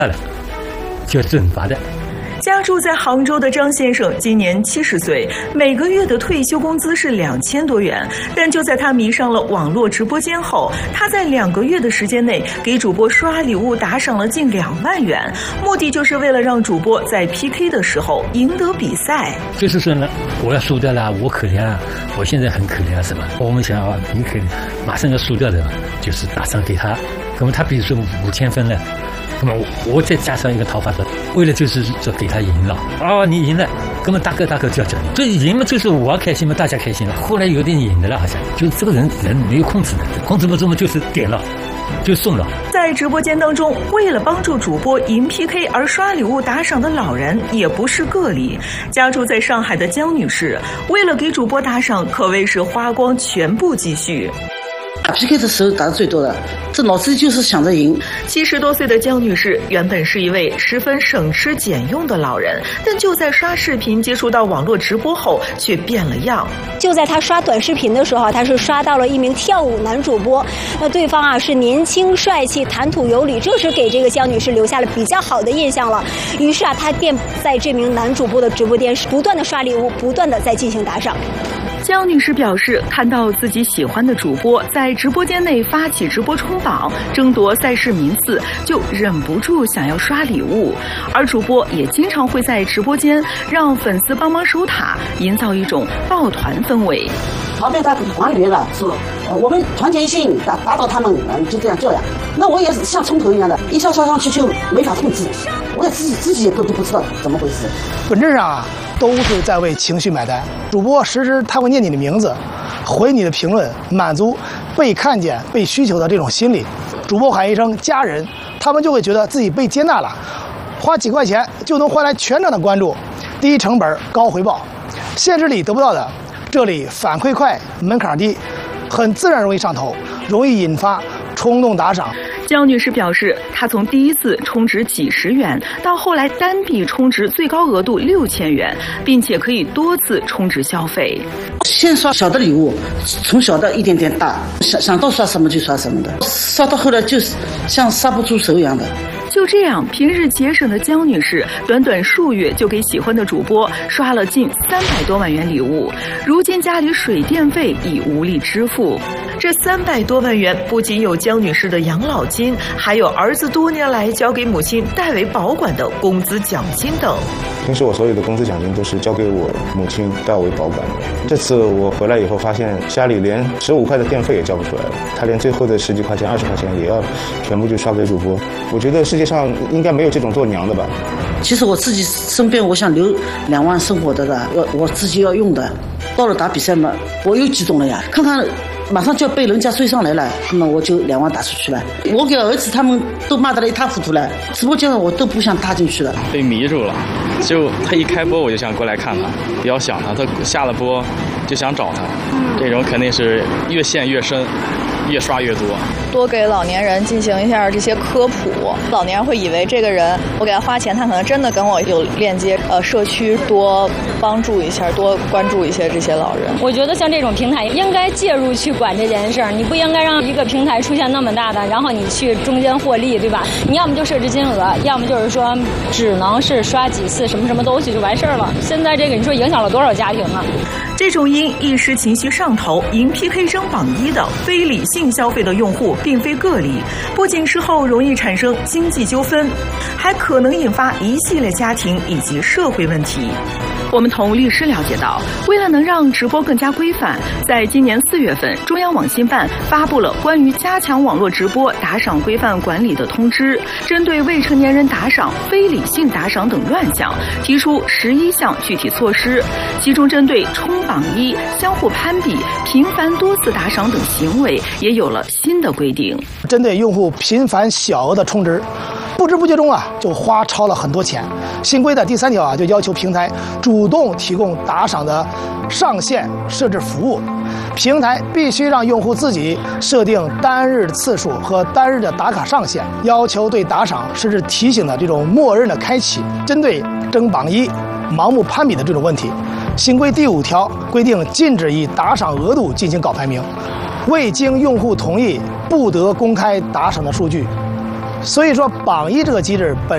了，就准罚的。 家住在杭州的张先生今年70岁，每个月的退休工资是2000多元。但就在他迷上了网络直播间后，他在2个月的时间内给主播刷礼物打赏了近2万元，目的就是为了让主播在 PK 的时候赢得比赛。 就是说呢，我要输掉了，我可怜啊，我现在很可怜啊，是吧？我们想啊，你可马上要输掉的，就是打赏给他，那么他比如说5000分了。那么我再加上一个讨伐者，为了就是说给他赢了啊，你赢了，根本大哥就要奖励，所以赢嘛就是我开心嘛，大家开心了。后来有点赢的了，好像就是这个人没有控制的，控制不住嘛，就是点了，就送了。 在直播间当中，为了帮助主播赢 PK 而刷礼物打赏的老人也不是个例。家住在上海的江女士，为了给主播打赏，可谓是花光全部积蓄。 打 PK 的时候打的最多的，这脑子里就是想着赢。 70多岁的江女士原本是一位十分省吃俭用的老人，但就在刷视频接触到网络直播后，却变了样。 就在她刷短视频的时候，她是刷到了一名跳舞男主播，那对方啊是年轻帅气、谈吐有礼，这是给这个江女士留下了比较好的印象了。于是啊，她便在这名男主播的直播间不断的刷礼物，不断的在进行打赏。 江女士表示，看到自己喜欢的主播在直播间内发起直播冲榜，争夺赛事名次，就忍不住想要刷礼物。而主播也经常会在直播间让粉丝帮忙守塔，营造一种抱团氛围。 旁边他管理员了说，我们团结一心打倒他们，就这样。那我也是像冲头一样的，一下上去就没法控制，我也自己也都不知道怎么回事。 本质上啊，都是在为情绪买单。主播时时他会念你的名字，回你的评论，满足被看见、被需求的这种心理。主播喊一声家人，他们就会觉得自己被接纳了，花几块钱就能换来全场的关注，低成本高回报，现实里得不到的，这里反馈快，门槛低，很自然容易上头，容易引发冲动打赏。 江女士表示，她从第一次充值几十元，到后来单笔充值最高额度6000元，并且可以多次充值消费。 先刷小的礼物，从小的一点点大，想到刷什么就刷什么的，刷到后来就是像刹不住手一样的。 就这样，平日节省的江女士，短短数月就给喜欢的主播刷了近300多万元礼物。如今家里水电费已无力支付，这300多万元不仅有江女士的养老金，还有儿子多年来交给母亲代为保管的工资奖金等。 平时我所有的工资奖金都是交给我母亲代为保管的。这次我回来以后发现，家里连15块的电费也交不出来了，他连最后的10几块钱、20块钱也要全部就刷给主播。我觉得世界上应该没有这种做娘的吧。 其实我自己身边我想留2万生活的我自己要用的，到了打比赛嘛，我又激动了呀，看看马上就要被人家追上来了，那么我就2万打出去了。我给儿子他们都骂得一塌糊涂了，直播间我都不想踏进去了， 被迷住了。就他一开播我就想过来看他，比较想他下了播就想找他，这种肯定是越陷越深，越刷越多。 多给老年人进行一下这些科普，老年人会以为这个人我给他花钱，他可能真的跟我有链接。社区多帮助一下，多关注一些这些老人。 我觉得像这种平台应该介入去管这件事儿，你不应该让一个平台出现那么大的，然后你去中间获利，对吧？你要么就设置金额，要么就是说只能是刷几次什么东西就完事儿了。现在这个你说影响了多少家庭啊？ 这种因一时情绪上头赢 PK 争榜1的非理性消费的用户并非个例，不仅事后容易产生经济纠纷，还可能引发一系列家庭以及社会问题。我们从律师了解到，为了能让直播更加规范，在今年4月份，中央网信办发布了关于加强网络直播打赏规范管理的通知，针对未成年人打赏、非理性打赏等乱象，提出11项具体措施，其中针对冲榜1、相互攀比、频繁多次打赏等行为，也有了新的规定。 针对用户频繁小额的充值，不知不觉中啊就花超了很多钱。新规的第3条啊就要求平台主动提供打赏的上限设置服务，平台必须让用户自己设定单日的次数和单日的打卡上限，要求对打赏设置提醒的这种默认的开启。针对争榜1、盲目攀比的这种问题，新规第5条规定禁止以打赏额度进行搞排名，未经用户同意不得公开打赏的数据。所以说榜1这个机制本